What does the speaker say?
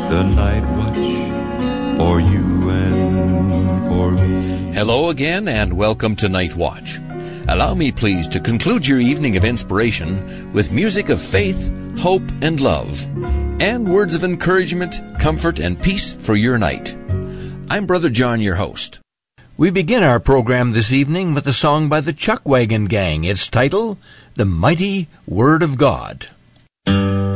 the night watch for you and for me. Hello again, and welcome to Night Watch. Allow me, please, to conclude your evening of inspiration with music of faith, hope, and love, and words of encouragement, comfort, and peace for your night. I'm Brother John, your host. We begin our program this evening with a song by the Chuckwagon Gang. Its title, The Mighty Word of God.